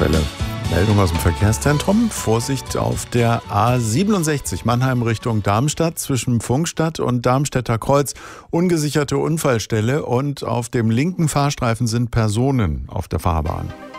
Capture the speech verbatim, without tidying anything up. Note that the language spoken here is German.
Unfälle. Meldung aus dem Verkehrszentrum. Vorsicht auf der A siebenundsechzig Mannheim Richtung Darmstadt zwischen Pfungstadt und Darmstädter Kreuz. Ungesicherte Unfallstelle und auf dem linken Fahrstreifen sind Personen auf der Fahrbahn.